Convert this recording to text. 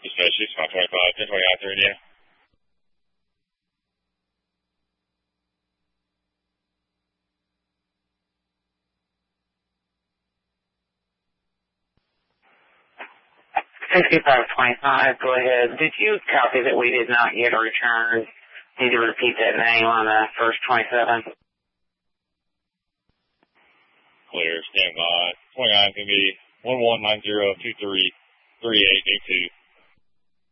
Dispatch 6525, 1029 through India. Go ahead. Did you copy that we did not get a return? Need to repeat that name on the first 27? Clear, stand by. 29 can be 1190233882.